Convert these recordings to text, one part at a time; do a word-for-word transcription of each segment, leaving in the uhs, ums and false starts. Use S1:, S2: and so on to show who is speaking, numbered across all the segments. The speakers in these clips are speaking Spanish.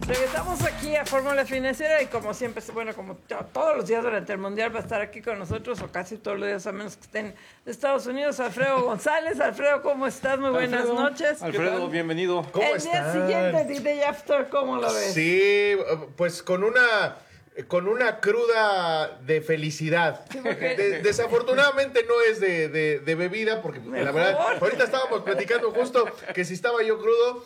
S1: Regresamos aquí a Fórmula Financiera y como siempre, bueno, como to- todos los días durante el Mundial va a estar aquí con nosotros, o casi todos los días, a menos que estén de Estados Unidos, Alfredo González. Alfredo, ¿cómo estás? Muy buenas
S2: Alfredo,
S1: noches.
S2: Alfredo, bienvenido.
S3: ¿Cómo
S1: el
S3: están?
S1: día siguiente, The Day After, ¿cómo lo ves?
S3: Sí, pues con una con una cruda de felicidad.
S1: Sí, porque-
S3: De- desafortunadamente no es de, de- de bebida, porque
S1: Mejor.
S3: la verdad, ahorita estábamos platicando justo que si estaba yo crudo,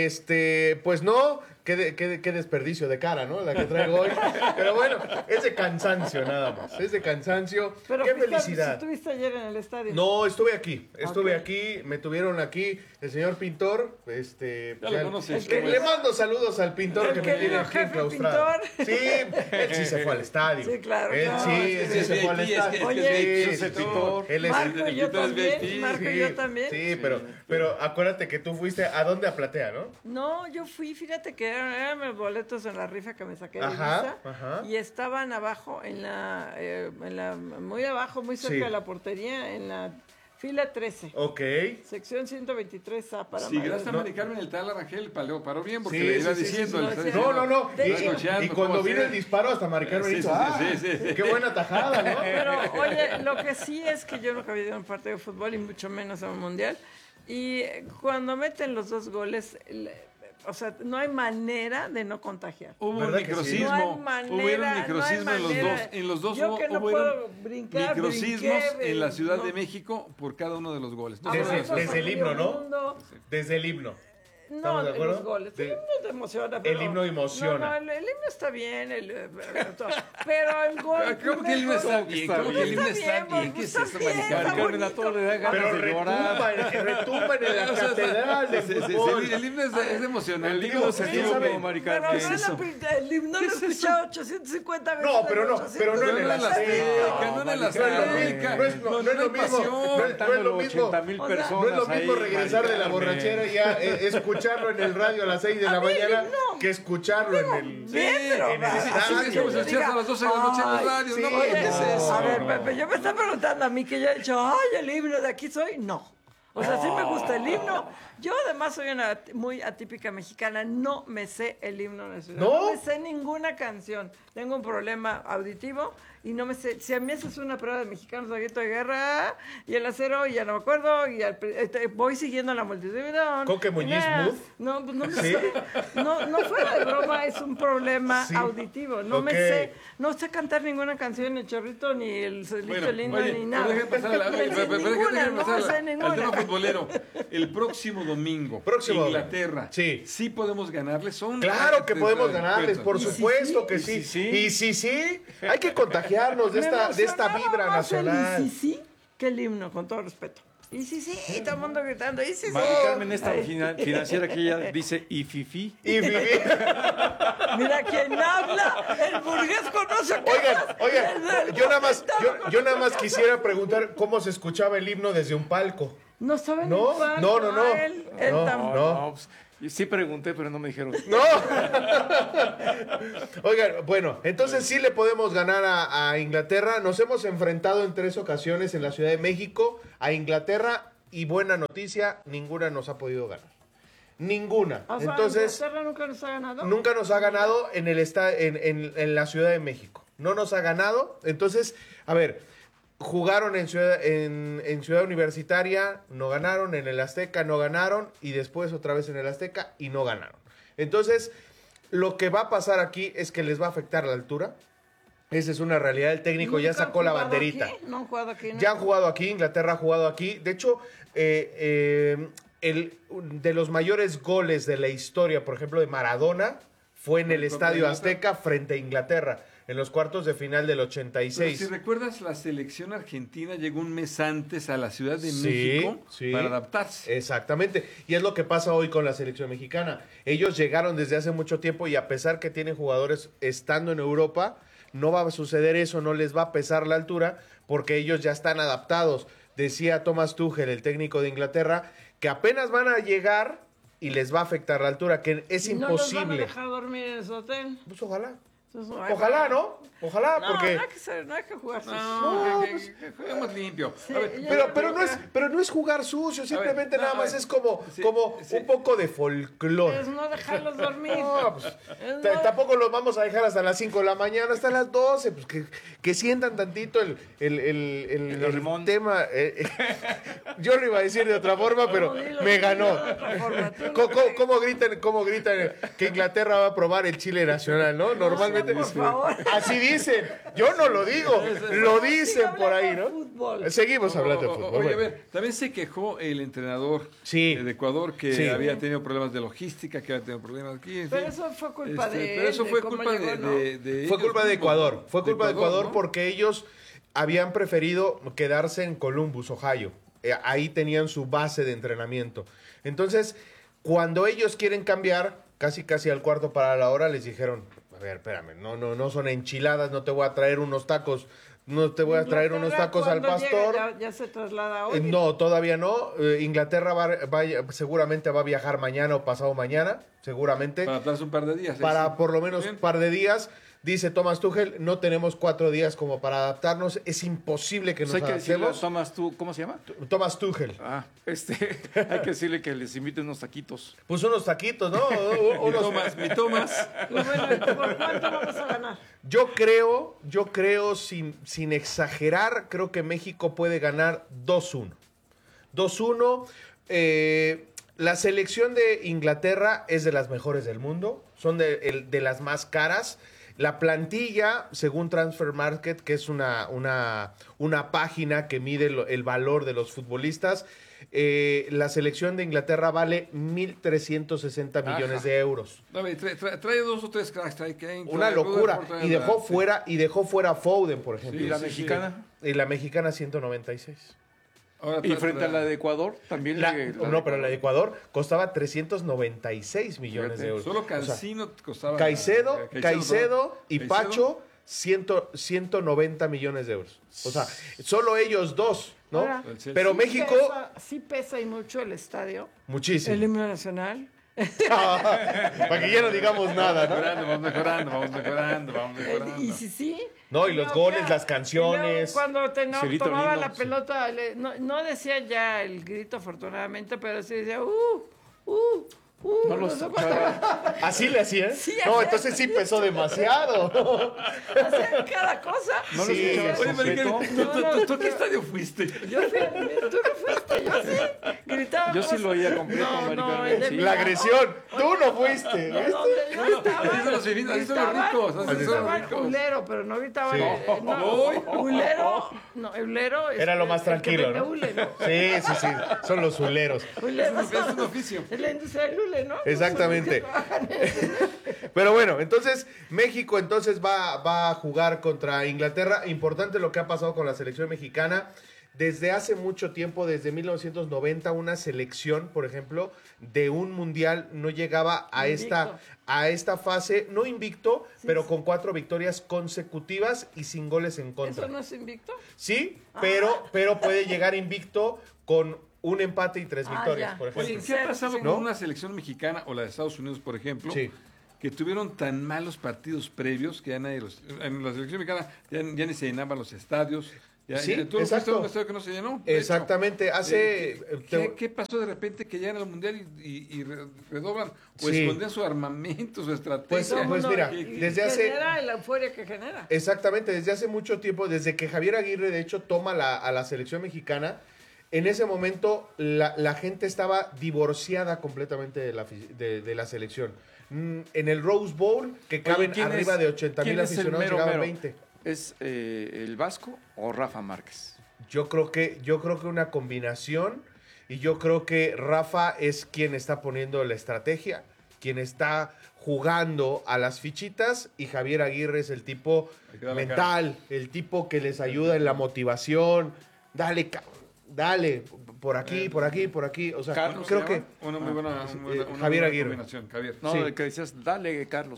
S3: este, pues no, qué, de- qué, de- qué desperdicio de cara, ¿no? La que traigo hoy. Pero bueno, es de cansancio nada más, es de cansancio.
S1: Pero
S3: Qué
S1: fuiste-
S3: felicidad.
S1: estuviste ayer en el estadio.
S3: No, estuve aquí, estuve
S1: Ok.
S3: aquí, me tuvieron aquí el señor pintor, este...
S2: Ya lo conoces,
S3: Le,
S2: ¿cómo
S3: le
S2: es?
S3: mando saludos al pintor
S1: El
S3: que me
S1: querido
S3: tiene aquí
S1: jefe
S3: enclaustrado.
S1: pintor.
S3: Sí, él sí se fue al estadio.
S1: Sí, claro,
S3: Él
S1: claro,
S3: sí,
S1: es
S3: él
S2: que
S3: sí
S2: es
S3: se fue al
S2: V I P, es que-
S3: estadio.
S2: es
S1: que es
S3: Sí,
S1: V I P,
S3: sí,
S2: es
S3: sí.
S2: pintor.
S3: Él es
S1: Marco y yo
S2: el pintor es
S1: también,
S2: V I P.
S1: Marco y
S3: Sí,
S1: yo también.
S3: Sí, pero, pero acuérdate que tú fuiste a dónde a Platea, ¿no?
S1: No, yo fui, fíjate que eran, eran mis boletos en la rifa que me saqué de
S3: Ajá,
S1: Ibiza
S3: ajá.
S1: y estaban abajo, en la, eh, en la, muy abajo, muy cerca
S3: Sí.
S1: de la portería, en la fila trece,
S3: Ok.
S1: sección ciento veintitrés A para
S2: Sí,
S1: mayores.
S2: gracias a Mari Carmen el tal Arangel paró, paró bien porque
S3: Sí,
S2: le iba
S3: sí, sí,
S2: diciendo.
S1: sí,
S2: le
S1: sí,
S2: está
S1: sí.
S3: No,
S2: diciendo,
S3: no, no.
S1: De
S3: Y,
S1: hecho-
S2: escuchando
S3: y
S2: cómo
S3: cuando vino
S2: hacer.
S3: el disparo, hasta Mari Carmen
S2: Sí,
S3: hizo,
S2: sí, sí,
S3: ¡ah!
S2: sí, sí.
S3: ¡Qué buena tajada!, ¿no?
S1: Pero, oye, lo que sí es que yo nunca había ido a un partido de fútbol y mucho menos a un mundial. Y eh, cuando meten los dos goles, le- o sea, no hay manera de no contagiar.
S2: Hubo un
S3: ¿Verdad que sí?
S2: microsismo,
S1: No hay
S2: hubo
S1: manera,
S2: un microsismo
S1: no hay
S2: en los
S1: manera.
S2: dos, en los dos
S1: Yo
S2: hubo,
S1: que no
S2: hubo
S1: puedo brincar,
S2: microsismos
S1: brinqué,
S2: en la Ciudad
S1: no.
S2: de México por cada uno de los goles. No
S3: Desde-
S2: solo en la Ciudad.
S3: desde el himno, ¿no?
S1: Mundo.
S3: Desde el himno.
S1: No,
S3: ¿Estamos de
S1: de
S3: acuerdo?
S1: los goles.
S3: De-
S1: El himno te emociona. Pero,
S3: himno emociona.
S1: No, no, el, el himno está bien. El, eh, todo. Pero el gol.
S2: ¿Cómo que el himno está bien?
S1: ¿Cómo
S2: ¿Cómo que el himno
S1: está
S2: está
S1: bien?
S2: bien? ¿Qué es
S1: Está
S2: eso,
S1: bien,
S2: Mari
S1: está
S2: Carmen?
S1: bonito.
S2: A todos les da ganas
S3: Pero
S2: de llorar.
S3: retumba, en- retumba en la
S2: O sea,
S3: catedral de
S2: sí, sí, sí,
S3: fútbol.
S2: el, el himno es, es emocionante.
S3: El himno
S2: ¿Cómo
S3: se
S2: se
S3: estuvo
S2: estuvo
S3: como
S2: como Mari
S1: Pero
S2: Carmen?
S1: no
S2: ¿Qué es
S1: la
S2: eso?
S1: pri- el himno lo he
S2: ¿Qué es
S1: escuchado ochocientas cincuenta veces.
S3: No, pero no, pero no en
S2: No
S3: el
S2: en la Azteca, no en el
S3: No es lo mismo,
S2: Azteca.
S3: no es, no, no es lo
S2: hay
S3: mismo,
S2: pasión.
S3: no es- no es lo mismo,
S2: ochenta mil
S1: O sea,
S2: personas
S3: no es lo mismo
S2: ahí,
S3: regresar
S2: Mari
S3: de la
S2: Carmen.
S3: borrachera y ya eh, escucharlo en el radio a las seis de la
S1: A mí,
S3: mañana
S1: no.
S3: que escucharlo en el...
S1: Bien, pero
S3: en el
S1: así-
S3: estadio.
S1: así
S2: Así como se
S1: diga,
S2: escucha a las doce de la noche en los
S1: ay,
S2: radios,
S3: sí,
S2: ¿no?
S1: Oye,
S2: ¿Qué es eso?
S1: a ver,
S3: no.
S1: Pepe, yo me está preguntando a mí que ya he dicho, ay, el himno de aquí soy. No. O sea, sí me gusta el himno. Yo además soy una at- muy atípica mexicana. No me sé el himno nacional.
S3: ¿No?
S1: No me sé ninguna canción. Tengo un problema auditivo y no me sé. Si a mí haces una prueba de mexicanos de grito de guerra y el acero y ya no me acuerdo y al pri- este, voy siguiendo la multitud.
S3: Coque Muñiz Muth.
S1: No, pues no me
S3: ¿Sí?
S1: sé. No, no fuera de broma, es un problema
S3: Sí.
S1: auditivo. No me
S3: Ok.
S1: sé, no sé cantar ninguna canción, ni el chorrito, ni el celito
S2: Bueno,
S1: lindo,
S2: oye,
S1: ni
S2: pero
S1: nada.
S2: déjame pasar a la-
S1: No me sé
S2: pero- pero déjame
S1: ninguna, no
S2: pasar
S1: me
S2: a
S1: sé
S2: la- al
S1: ninguna.
S2: tema futbolero. El próximo domingo,
S3: Próximo
S2: Inglaterra.
S3: sí.
S2: Sí podemos ganarles. Son
S3: Claro que podemos ganarles, por
S2: Y si
S3: supuesto
S2: sí,
S3: que
S2: y
S3: sí.
S2: si sí.
S3: Y sí, sí, hay que contagiarnos de
S1: Me
S3: esta, de esta
S1: emocionaba
S3: vibra
S1: más el
S3: nacional.
S1: Y sí, sí, que el himno, con todo respeto. Y sí, sí, y todo el mundo gritando. Y sí, sí.
S4: Mari Carmen esta
S1: Ay.
S4: fina- financiera que ella dice y fifi.
S3: Y viví.
S1: Mira quién habla. El burgués conoce.
S3: Oigan, oigan,
S1: El-
S3: yo nada más,
S1: el-
S3: yo, yo nada más quisiera preguntar cómo se escuchaba el himno desde un palco.
S1: No saben
S3: No,
S1: el pan,
S3: no, no, no.
S1: Él, él
S3: No,
S1: tampoco.
S3: no.
S4: pues, sí pregunté, pero no me dijeron.
S3: No. Oigan, bueno, entonces sí le podemos ganar a, a Inglaterra. Nos hemos enfrentado en tres ocasiones en la Ciudad de México a Inglaterra y buena noticia, ninguna nos ha podido ganar. Ninguna.
S1: O sea,
S3: Entonces,
S1: Inglaterra nunca nos ha ganado.
S3: nunca nos ha ganado en el esta- en, en- en la Ciudad de México. No nos ha ganado. Entonces, a ver, jugaron en Ciudad, en, en Ciudad Universitaria, no ganaron, en el Azteca no ganaron, y después otra vez en el Azteca y no ganaron. Entonces, lo que va a pasar aquí es que les va a afectar la altura. Esa es una realidad. El técnico ya
S1: Nunca han
S3: sacó la
S1: jugado
S3: banderita.
S1: aquí, No han jugado aquí. ¿no?
S3: Ya han jugado aquí, Inglaterra ha jugado aquí. De hecho, eh, eh, el, de los mayores goles de la historia, por ejemplo, de Maradona, fue en el
S2: Contra
S3: Estadio
S2: Inglaterra.
S3: Azteca frente a Inglaterra, en los cuartos de final del ochenta y
S2: Pero
S3: seis.
S2: si recuerdas, la selección argentina llegó un mes antes a la Ciudad de
S3: Sí,
S2: México
S3: sí.
S2: para adaptarse.
S3: Exactamente. Y es lo que pasa hoy con la selección mexicana. Ellos llegaron desde hace mucho tiempo y a pesar que tienen jugadores estando en Europa, no va a suceder eso, no les va a pesar la altura porque ellos ya están adaptados. Decía Thomas Tuchel, el técnico de Inglaterra, que apenas van a llegar y les va a afectar la altura, que es
S1: ¿Y no los van a
S3: imposible.
S1: dejar dormir en su hotel?
S3: Pues ojalá.
S1: Entonces, no hay-
S3: Ojalá, ¿no? Ojalá,
S1: No,
S3: porque...
S1: no hay que, ser- no hay que jugar sucio.
S2: No, que, que- que juguemos limpio.
S1: Sí,
S2: A ver,
S1: ya-
S3: Pero, pero, no es, pero no es jugar sucio, simplemente
S2: no,
S3: nada
S2: a
S3: más
S2: ver,
S3: es como,
S2: sí,
S3: como
S2: sí.
S3: un poco de folclore.
S1: Es no dejarlos dormir.
S3: No, pues,
S1: Es
S3: t-
S1: no-
S3: tampoco los vamos a dejar hasta las cinco de la mañana, hasta las doce, pues que, que sientan tantito el, el, el, el-
S4: El
S3: el
S4: rimón.
S3: tema. eh, eh. Yo lo iba a decir de otra forma, pero
S1: No, dilo,
S3: me
S1: dilo
S3: ganó.
S1: de otra forma, tú no
S3: ¿Cómo, cómo-
S1: crees.
S3: cómo gritan, cómo gritan que Inglaterra va a probar el chile nacional, no? Normalmente.
S1: por favor.
S3: Así dicen. Yo no lo digo, lo dicen por ahí, ¿no?
S1: Fútbol.
S3: Seguimos hablando de
S2: O- o-
S3: fútbol.
S2: Oye, a
S3: bueno.
S2: ver, también se quejó el entrenador
S3: Sí.
S2: de Ecuador que
S3: Sí.
S2: había tenido problemas de logística, que había tenido problemas aquí. en
S1: Pero
S2: fin.
S1: eso fue culpa
S2: Este,
S1: de
S2: Pero
S1: él,
S2: eso
S1: de
S2: fue
S1: cómo
S2: culpa de,
S1: llegó, ¿no?
S2: de- de
S3: Fue
S2: ellos
S3: culpa de
S2: mismos,
S3: Ecuador,
S2: ¿no?
S3: fue culpa de Ecuador
S2: ¿no?
S3: porque ellos habían preferido quedarse en Columbus, Ohio. Eh, Ahí tenían su base de entrenamiento. Entonces, cuando ellos quieren cambiar, casi casi al cuarto para la hora, les dijeron, a ver, espérame, no, no, no son enchiladas, no te voy a traer unos tacos, no te voy a traer unos
S1: Inglaterra,
S3: tacos al
S1: ¿cuándo
S3: pastor.
S1: llega? Ya, ya se traslada hoy.
S3: Eh, No, todavía no. Eh, Inglaterra va, va- seguramente va a viajar mañana o pasado mañana, seguramente.
S2: Para atrás un par de días. ¿eh?
S3: Para
S2: Sí.
S3: por lo menos
S2: Bien.
S3: un par de días. Dice Thomas Tuchel, no tenemos cuatro días como para adaptarnos. Es imposible que
S4: Pues
S3: nos
S4: hay que decirle a
S3: adaptemos.
S4: Thomas, ¿tú, ¿cómo se llama?
S3: Thomas Tuchel.
S4: Ah, este, hay que decirle que les inviten unos taquitos.
S3: Puso unos taquitos, ¿no?
S2: Mi
S3: Unos-
S2: Tomás, mi Tomás.
S1: Y bueno, ¿por cuánto vamos a ganar?
S3: Yo creo, yo creo, sin, sin exagerar, creo que México puede ganar dos uno. dos uno. Eh, la selección de Inglaterra es de las mejores del mundo. Son de, el- de las más caras. La plantilla, según Transfer Market, que es una, una, una página que mide lo- el valor de los futbolistas, eh, la selección de Inglaterra vale mil trescientos sesenta millones
S2: Ajá.
S3: de euros.
S2: A ver, trae, trae- trae dos o tres cracks. Trae Kane,
S3: Una
S2: trae
S3: locura.
S2: Rutherford, trae
S3: Y dejó
S2: a- sí.
S3: fuera, y dejó fuera a Foden, por ejemplo.
S4: ¿Y la
S2: sí,
S4: mexicana?
S3: Y la mexicana ciento noventa y seis.
S2: Ahora
S4: Y
S2: trae-
S4: frente a
S2: trae-
S4: la de Ecuador, también
S3: La-
S4: le- la
S3: no,
S4: de
S3: pero la de Ecuador costaba trescientos noventa y seis millones
S4: Fíjate,
S3: de euros.
S2: Solo
S3: O sea,
S2: Cancino costaba.
S3: Caicedo,
S2: eh,
S3: Caicedo y
S2: Caicedo.
S3: Pacho, cien, ciento noventa millones de euros. O sea, solo ellos dos, ¿no?
S1: Ahora,
S2: El Chelsea.
S3: Pero
S2: sí
S3: México,
S1: Pesa- sí pesa y mucho el estadio.
S3: muchísimo.
S1: El himno nacional.
S3: Para que ya no digamos nada, ¿no?
S2: Mejorando, vamos mejorando, vamos mejorando, vamos mejorando.
S1: Y sí, sí.
S3: No, y los
S1: luego
S3: goles,
S1: ya-
S3: las canciones.
S1: y luego cuando te, no,
S4: Cielito
S1: tomaba
S4: lindo,
S1: la
S4: sí.
S1: pelota, le- no, no decía ya el grito, afortunadamente, pero sí decía, uh, uh, uh.
S4: No lo
S1: sé
S4: escuchaba.
S3: ¿Así le hacían?
S1: Sí,
S3: no,
S1: así.
S3: entonces sí pesó demasiado.
S1: Hacían cada cosa.
S4: No lo
S3: Sí.
S4: escuchaba
S2: Oye,
S4: completo.
S2: Mariquel, ¿tú, tú, tú, tú a qué estadio fuiste?
S1: Yo fui, tú no fuiste, yo sí. Gritaba.
S4: Yo sí
S1: cosas.
S4: lo oía completo,
S1: No,
S4: Mari
S1: no,
S4: Carmen,
S1: el de
S4: sí.
S1: mi-
S3: La agresión. Tú no fuiste.
S1: De
S3: ¿viste?
S1: donde yo estaba.
S2: así son los finitos, así son los
S1: gritaban-
S2: ricos, así son los
S1: gritaban
S2: ricos.
S1: Ulero, pero no gritaban.
S3: Sí.
S1: eh, no, Ulero, no, Ulero. es
S3: Era lo
S1: el-
S3: más
S1: el que
S3: tranquilo,
S1: vende
S3: ¿no?
S1: hule, ¿no?
S3: Sí, sí, sí. Son los zuleros.
S1: Ulero
S2: Es un- es un
S1: son-
S2: oficio.
S1: Es la industria del hule, ¿no?
S3: Exactamente. Pero bueno, entonces México entonces va, va a jugar contra Inglaterra. Importante lo que ha pasado con la selección mexicana. Desde hace mucho tiempo, desde mil novecientos noventa, una selección, por ejemplo, de un mundial no llegaba a esta,
S1: Invicto.
S3: a esta fase, no invicto, pero con cuatro victorias consecutivas y sin goles en contra.
S1: ¿Eso no es invicto?
S3: Sí, pero, pero puede llegar invicto con un empate y tres
S1: Ah,
S3: victorias,
S1: ya.
S3: por ejemplo.
S2: Oye, ¿qué ha pasado
S3: ¿No?
S2: con una selección mexicana o la de Estados Unidos, por ejemplo?
S3: Sí.
S2: Que tuvieron tan malos partidos previos que ya nadie los... En la selección mexicana ya, ya ni se llenaban los estadios. Ya,
S3: Sí,
S2: ya- tú fuiste
S3: exacto.
S2: a un estadio que no se llenó. de hecho.
S3: Exactamente, hace...
S2: Eh, ¿qué,
S3: te-
S2: qué- qué pasó de repente que llegan al mundial y, y- y re- redoblan o
S3: Sí.
S2: escondían su armamento, su estrategia?
S3: Pues,
S1: Todo el
S3: pues
S1: mundo-
S3: mira,
S1: y- y
S3: desde hace-
S1: genera la euforia que genera.
S3: Exactamente, desde hace mucho tiempo, desde que Javier Aguirre de hecho toma la, a la selección mexicana, en ese momento la, la gente estaba divorciada completamente de la, afi- de, de la selección. Mm, En el Rose Bowl, que
S4: Oye,
S3: caben
S4: ¿quién
S3: arriba
S4: es-
S3: de ochenta mil
S4: quién es el
S3: aficionados,
S4: mero,
S3: llegaban
S4: mero?
S3: veinte.
S4: ¿Es eh, el Vasco o Rafa Márquez?
S3: Yo creo que, yo creo que una combinación, y yo creo que Rafa es quien está poniendo la estrategia, quien está jugando a las fichitas, y Javier Aguirre es el tipo
S2: Hay que dar la
S3: mental, el tipo que les ayuda en la motivación. Dale, cabrón, dale, por aquí, por aquí, por aquí. O sea,
S4: Carlos
S3: creo
S4: se
S3: que
S4: llama.
S2: Una muy buena, una,
S3: eh,
S2: una
S3: Javier
S2: buena
S3: Aguirre.
S2: combinación, Javier.
S4: No,
S3: Sí.
S4: el que decías, dale, Carlos.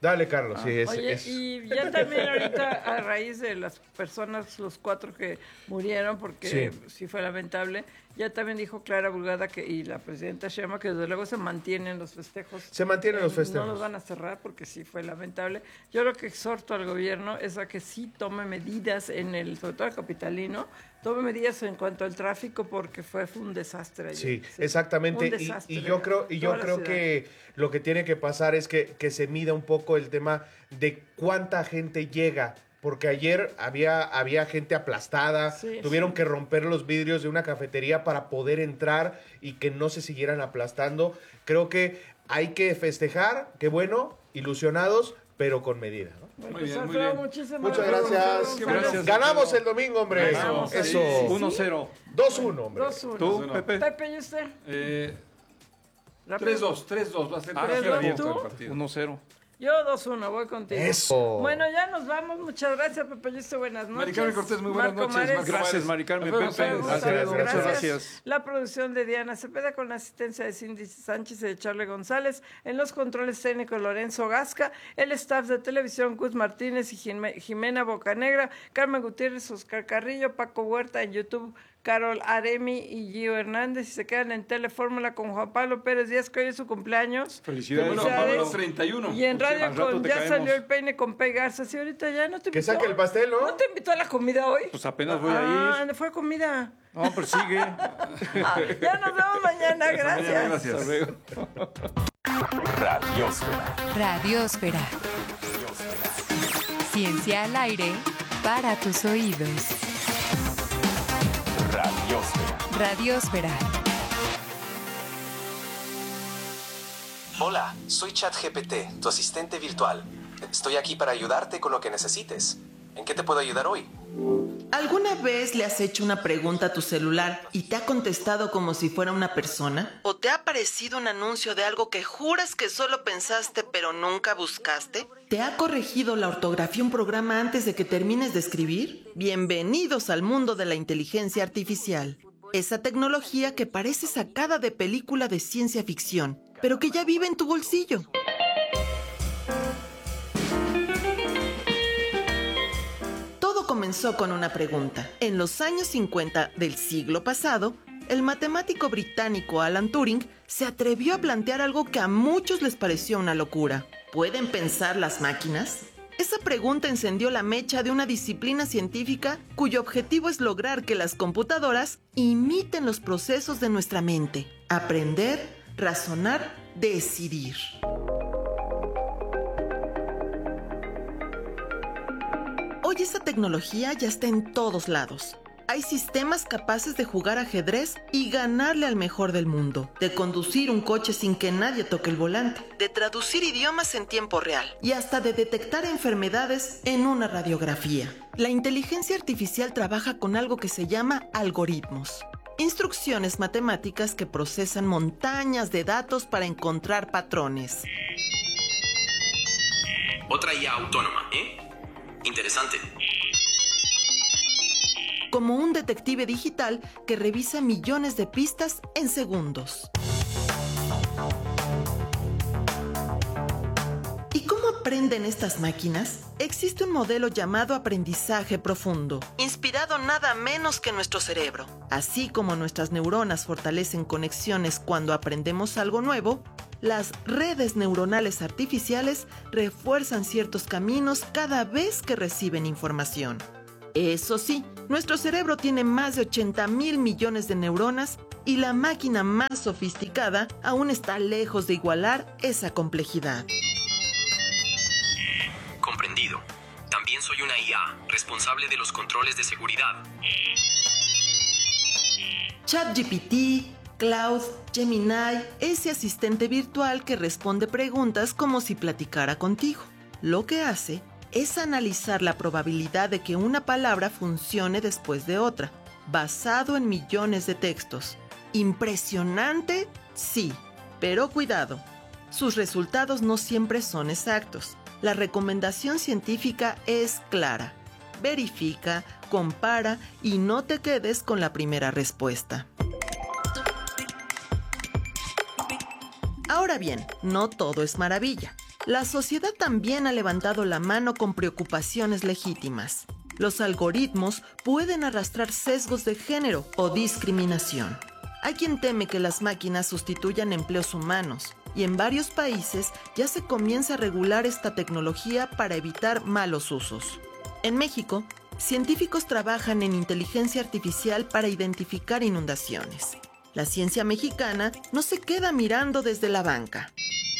S3: Dale, Carlos. Sí, es,
S1: Oye,
S3: es-
S1: y ya también ahorita a raíz de las personas, los cuatro que murieron, porque
S3: Sí.
S1: sí, fue lamentable, ya también dijo Clara Burgada que, y la presidenta Sheinbaum que desde luego se mantienen los festejos.
S3: Se mantienen los
S1: Eh,
S3: festejos.
S1: No los van a cerrar porque sí fue lamentable. Yo lo que exhorto al gobierno es a que sí tome medidas en el, sobre todo el capitalino, tome medidas en cuanto al tráfico porque fue, fue un desastre ayer.
S3: Sí, exactamente.
S1: Un
S3: Y-
S1: desastre,
S3: y, yo creo, y yo
S1: toda la
S3: creo
S1: ciudad.
S3: que lo que tiene que pasar es que, que se mida un poco el tema de cuánta gente llega. Porque ayer había, había gente aplastada,
S1: Sí,
S3: tuvieron
S1: sí.
S3: que romper los vidrios de una cafetería para poder entrar y que no se siguieran aplastando. Creo que hay que festejar, qué bueno, ilusionados, pero con medida, ¿no?
S1: Bueno,
S2: Muy
S1: pues,
S2: bien, muy
S1: Alfredo,
S2: bien.
S1: muchísimas
S3: Muchas
S1: gracias.
S3: gracias.
S1: Alfredo
S4: Gracias.
S3: Ganamos el domingo, hombre.
S1: Ganamos,
S3: Eso.
S1: sí.
S4: uno cero.
S3: dos uno, hombre.
S1: dos uno.
S4: ¿Tú,
S2: uno.
S4: Pepe?
S1: Pepe, ¿y usted?
S2: Eh,
S1: Rápido.
S2: tres dos, tres dos, va a ser
S4: Ah,
S2: tres
S1: ¿tres dos
S2: abierto
S1: tú?
S2: el partido.
S4: uno cero.
S1: Yo dos uno, voy contigo.
S3: Eso.
S1: Bueno, ya nos vamos. Muchas gracias, Pepe. Yo estoy buenas noches.
S2: Mari Carmen Cortés, muy buenas
S1: Marco
S2: noches.
S1: Mares,
S2: Marco
S4: Gracias,
S2: Mares.
S4: Mari Carmen,
S2: Alfredo
S4: Pepe.
S2: González.
S3: Gracias,
S4: Alfredo,
S3: gracias.
S4: muchas gracias.
S1: La producción de Diana Cepeda con la asistencia de Cindy Sánchez y de Charlie González. En los controles técnicos Lorenzo Gasca. El staff de televisión Gus Martínez y Jime- Jimena Bocanegra. Carmen Gutiérrez, Oscar Carrillo, Paco Huerta en YouTube. Carol Aremi y Gio Hernández. Y se quedan en Telefórmula con Juan Pablo Pérez Díaz, que hoy es su cumpleaños.
S4: Felicidades.
S2: Bueno,
S1: Felicidades.
S2: Pablo, treinta y uno.
S1: Y en radio
S4: al rato
S1: con
S4: te
S1: ya
S4: caemos.
S1: salió el peine con P. Garza. Sí, ahorita ya no te invitó.
S3: Que saque el pastel, ¿no?
S1: ¿No te invitó a la comida hoy?
S4: Pues apenas voy a
S1: Ah,
S4: ir.
S1: fue a comida.
S4: No, pero sigue.
S1: Ya nos vemos mañana. Gracias.
S2: Gracias.
S4: Hasta luego.
S5: Radiosfera.
S6: Radiosfera. Ciencia al aire para tus oídos.
S5: Radiosfera.
S6: Radiosfera.
S7: Hola, soy ChatGPT, tu asistente virtual. Estoy aquí para ayudarte con lo que necesites. ¿En qué te puedo ayudar hoy?
S8: ¿Alguna vez le has hecho una pregunta a tu celular y te ha contestado como si fuera una persona? ¿O te ha aparecido un anuncio de algo que juras que solo pensaste pero nunca buscaste? ¿Te ha corregido la ortografía un programa antes de que termines de escribir? Bienvenidos al mundo de la inteligencia artificial. Esa tecnología que parece sacada de película de ciencia ficción, pero que ya vive en tu bolsillo. Todo comenzó con una pregunta. En los años cincuenta del siglo pasado, el matemático británico Alan Turing se atrevió a plantear algo que a muchos les pareció una locura. ¿Pueden pensar las máquinas? Esa pregunta encendió la mecha de una disciplina científica cuyo objetivo es lograr que las computadoras imiten los procesos de nuestra mente. Aprender, razonar, decidir. Hoy esa tecnología ya está en todos lados. Hay sistemas capaces de jugar ajedrez y ganarle al mejor del mundo, de conducir un coche sin que nadie toque el volante, de traducir idiomas en tiempo real y hasta de detectar enfermedades en una radiografía. La inteligencia artificial trabaja con algo que se llama algoritmos. Instrucciones matemáticas que procesan montañas de datos para encontrar patrones.
S7: Otra I A autónoma, ¿eh? Interesante.
S8: Como un detective digital que revisa millones de pistas en segundos. ¿Y cómo aprenden estas máquinas? Existe un modelo llamado aprendizaje profundo, inspirado nada menos que nuestro cerebro. Así como nuestras neuronas fortalecen conexiones cuando aprendemos algo nuevo, las redes neuronales artificiales refuerzan ciertos caminos cada vez que reciben información. Eso sí, nuestro cerebro tiene más de ochenta mil millones de neuronas y la máquina más sofisticada aún está lejos de igualar esa complejidad.
S7: Comprendido. También soy una I A, responsable de los controles de seguridad.
S8: ChatGPT, Cloud, Gemini, ese asistente virtual que responde preguntas como si platicara contigo. Lo que hace es analizar la probabilidad de que una palabra funcione después de otra, basado en millones de textos. ¿Impresionante? Sí, pero cuidado, sus resultados no siempre son exactos. La recomendación científica es clara. Verifica, compara y no te quedes con la primera respuesta. Ahora bien, no todo es maravilla. la sociedad también ha levantado la mano con preocupaciones legítimas. Los algoritmos pueden arrastrar sesgos de género o discriminación. Hay quien teme que las máquinas sustituyan empleos humanos, y en varios países ya se comienza a regular esta tecnología para evitar malos usos. En México, científicos trabajan en inteligencia artificial para identificar inundaciones. La ciencia mexicana no se queda mirando desde la banca.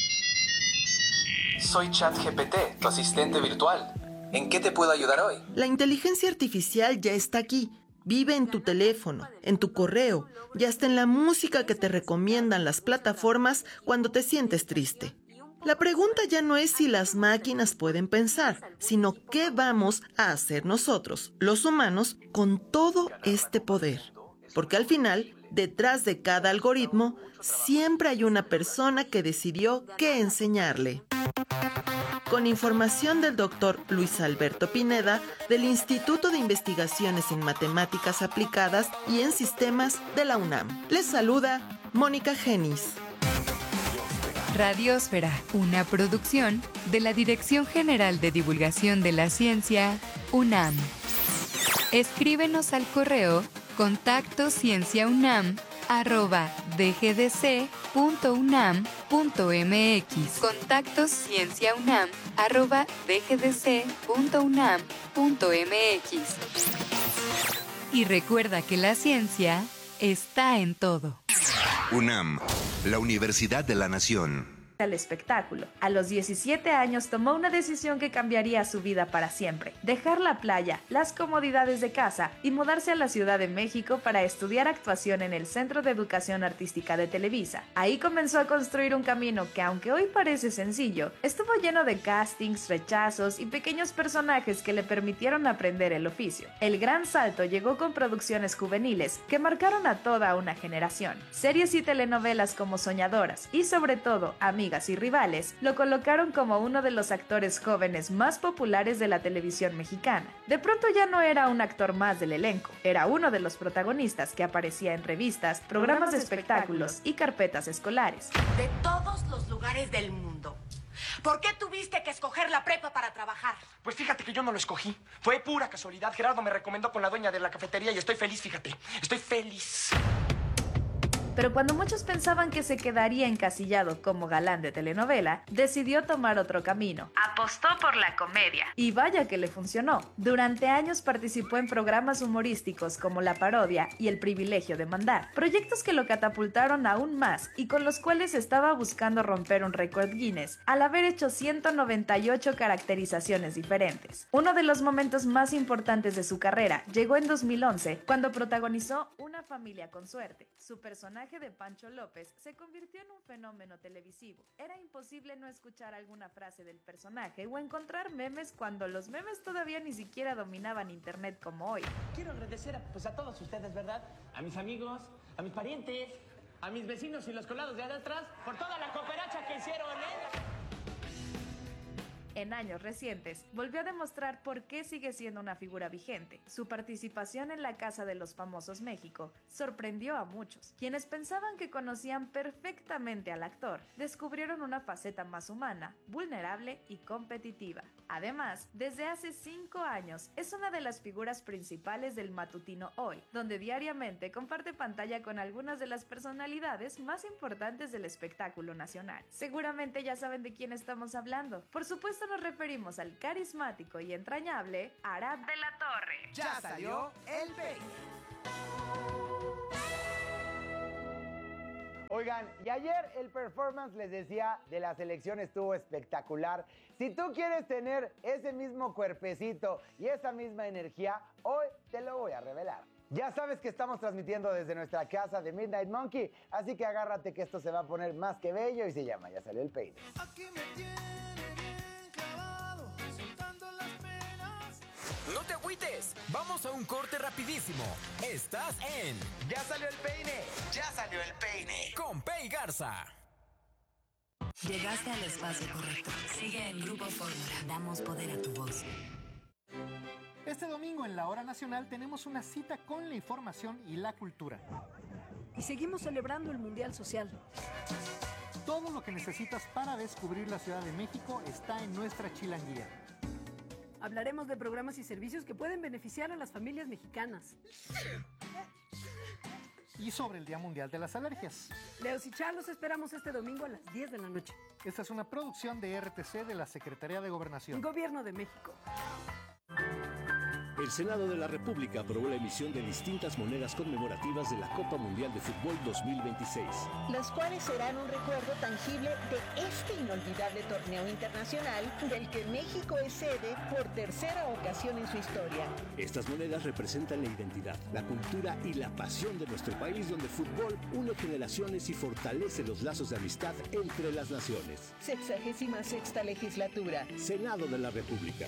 S7: Soy ChatGPT, tu asistente virtual. ¿En qué te puedo ayudar hoy?
S8: La inteligencia artificial ya está aquí. Vive en tu teléfono, en tu correo y hasta en la música que te recomiendan las plataformas cuando te sientes triste. La pregunta ya no es si las máquinas pueden pensar, sino qué vamos a hacer nosotros, los humanos, con todo este poder. Porque al final, detrás de cada algoritmo, siempre hay una persona que decidió qué enseñarle. Con información del doctor Luis Alberto Pineda, del Instituto de Investigaciones en Matemáticas Aplicadas y en Sistemas de la UNAM. Les saluda Mónica Genis.
S6: Radiosfera, una producción de la Dirección General de Divulgación de la Ciencia, UNAM. Escríbenos al correo contacto cienciaunam arroba dgdc.unam.mx. Contactos cienciaunam arroba dgdc.unam.mx. Y recuerda que la ciencia está en todo.
S5: UNAM, la Universidad de la Nación.
S9: Al espectáculo. A los diecisiete años tomó una decisión que cambiaría su vida para siempre: dejar la playa, las comodidades de casa y mudarse a la Ciudad de México para estudiar actuación en el Centro de Educación Artística de Televisa. Ahí comenzó a construir un camino que, aunque hoy parece sencillo, estuvo lleno de castings, rechazos y pequeños personajes que le permitieron aprender el oficio. El gran salto llegó con producciones juveniles que marcaron a toda una generación. Series y telenovelas como Soñadoras y, sobre todo, Amigas y Rivales lo colocaron como uno de los actores jóvenes más populares de la televisión mexicana. De pronto ya no era un actor más del elenco, era uno de los protagonistas que aparecía en revistas, programas de espectáculos y carpetas escolares.
S10: De todos los lugares del mundo, ¿por qué tuviste que escoger la prepa para trabajar?
S11: Pues fíjate que yo no lo escogí. Fue pura casualidad. Gerardo me recomendó con la dueña de la cafetería y estoy feliz, fíjate. Estoy feliz.
S9: Pero cuando muchos pensaban que se quedaría encasillado como galán de telenovela, decidió tomar otro camino. Apostó por la comedia. Y vaya que le funcionó. Durante años participó en programas humorísticos como La Parodia y El Privilegio de Mandar, proyectos que lo catapultaron aún más y con los cuales estaba buscando romper un récord Guinness al haber hecho ciento noventa y ocho caracterizaciones diferentes. Uno de los momentos más importantes de su carrera llegó en dos mil once, cuando protagonizó Una familia con suerte. Su personaje de Pancho López se convirtió en un fenómeno televisivo. Era imposible no escuchar alguna frase del personaje o encontrar memes cuando los memes todavía ni siquiera dominaban internet como hoy.
S12: Quiero agradecer a, pues a todos ustedes, ¿verdad? A mis amigos, a mis parientes, a mis vecinos y los colados de allá atrás, por toda la cooperacha que hicieron, ¿eh?
S9: En años recientes, volvió a demostrar por qué sigue siendo una figura vigente. Su participación en La Casa de los Famosos México sorprendió a muchos. Quienes pensaban que conocían perfectamente al actor, descubrieron una faceta más humana, vulnerable y competitiva. Además, desde hace cinco años, es una de las figuras principales del matutino Hoy, donde diariamente comparte pantalla con algunas de las personalidades más importantes del espectáculo nacional. Seguramente ya saben de quién estamos hablando. Por supuesto, nos referimos al carismático y entrañable Arad de la Torre.
S13: Ya salió el peine.
S14: Oigan, y ayer el performance, les decía, de la selección estuvo espectacular. Si tú quieres tener ese mismo cuerpecito y esa misma energía, hoy te lo voy a revelar. Ya sabes que estamos transmitiendo desde nuestra casa de Midnight Monkey, así que agárrate que esto se va a poner más que bello y se llama Ya Salió el Peine.
S13: Aquí me tiene bien clavado, soltando las penas.
S15: No te agüites, vamos a un corte rapidísimo. Estás en
S13: Ya Salió el Peine, Ya Salió el Peine.
S15: Con Pei Garza.
S16: Llegaste al espacio correcto. Sigue en Grupo Fórmula. Damos poder a tu voz.
S17: Este domingo en la Hora Nacional tenemos una cita con la información y la cultura.
S18: Y seguimos celebrando el Mundial Social.
S17: Todo lo que necesitas para descubrir la Ciudad de México está en nuestra chilanguía.
S18: Hablaremos de programas y servicios que pueden beneficiar a las familias mexicanas.
S17: Y sobre el Día Mundial de las Alergias.
S18: Leos y Char los esperamos este domingo a las diez de la noche.
S17: Esta es una producción de R T C de la Secretaría de Gobernación.
S18: Gobierno de México.
S19: El Senado de la República aprobó la emisión de distintas monedas conmemorativas de la Copa Mundial de Fútbol dos mil veintiséis.
S20: Las cuales serán un recuerdo tangible de este inolvidable torneo internacional del que México es sede por tercera ocasión en su historia.
S19: Estas monedas representan la identidad, la cultura y la pasión de nuestro país, donde el fútbol une generaciones y fortalece los lazos de amistad entre las naciones.
S20: Sexagésima sexta legislatura.
S19: Senado de la República.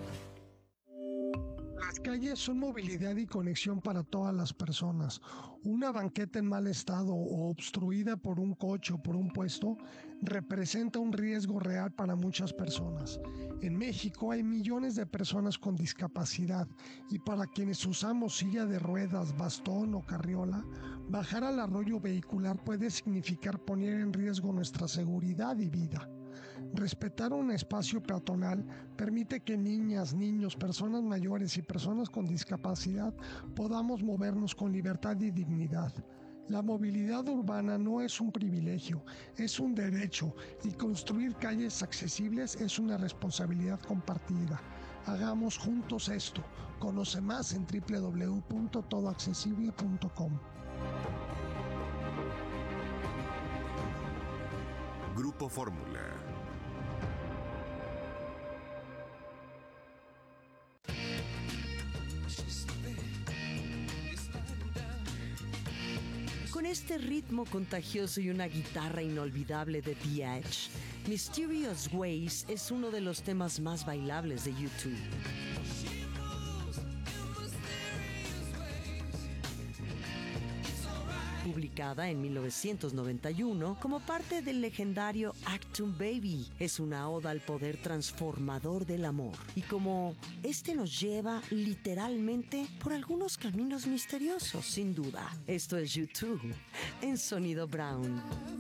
S21: Las calles son movilidad y conexión para todas las personas. Una banqueta en mal estado o obstruida por un coche o por un puesto representa un riesgo real para muchas personas. En México hay millones de personas con discapacidad y para quienes usamos silla de ruedas, bastón o carriola, bajar al arroyo vehicular puede significar poner en riesgo nuestra seguridad y vida. Respetar un espacio peatonal permite que niñas, niños, personas mayores y personas con discapacidad podamos movernos con libertad y dignidad. La movilidad urbana no es un privilegio, es un derecho y construir calles accesibles es una responsabilidad compartida. Hagamos juntos esto. Conoce más en doble u doble u doble u punto todo accesible punto com.
S5: Grupo Fórmula.
S22: Con este ritmo contagioso y una guitarra inolvidable de The Edge, Mysterious Ways es uno de los temas más bailables de YouTube. Publicada en mil novecientos noventa y uno como parte del legendario Achtung Baby, es una oda al poder transformador del amor y como este nos lleva literalmente por algunos caminos misteriosos, sin duda. Esto es YouTube en Sonido Brown.